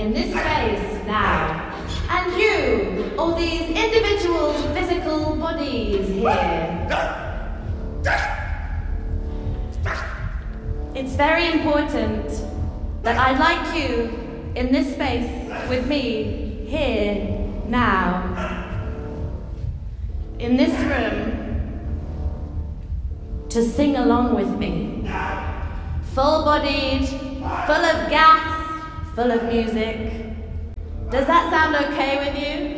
in this space now. And you, all these individual physical bodies here. It's very important that I'd like you in this space with me here now. In this room, to sing along with me. Full-bodied, full of gas, full of music. Does that sound okay with you?